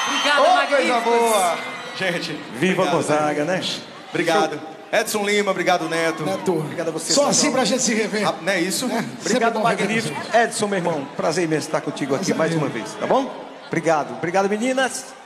Obrigada, Ô, magníficos. coisa boa. Gente, Viva obrigado, Gonzaga, né? Obrigado. Edson Lima, obrigado, Neto. Neto. Obrigado a você. Só assim pra gente se rever. Ah, não é isso? Obrigado, bom rever magnífico. vocês. Edson, meu irmão, prazer imenso estar contigo aqui Prazer mais mesmo. uma vez, tá bom? Obrigado. Obrigado, meninas.